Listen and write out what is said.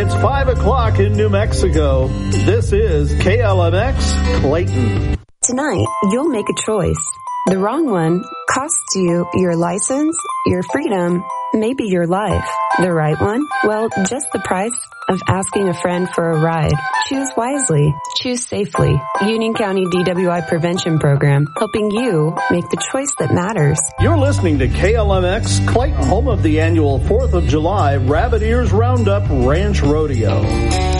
It's 5 o'clock in New Mexico. This is KLMX Clayton. Tonight, you'll make a choice. The wrong one costs you your license, your freedom, maybe your life. The right one? Well, just the price of asking a friend for a ride. Choose wisely. Choose safely. Union County DWI Prevention Program, helping you make the choice that matters. You're listening to KLMX Clayton, home of the annual 4th of July Rabbit Ears Roundup Ranch Rodeo.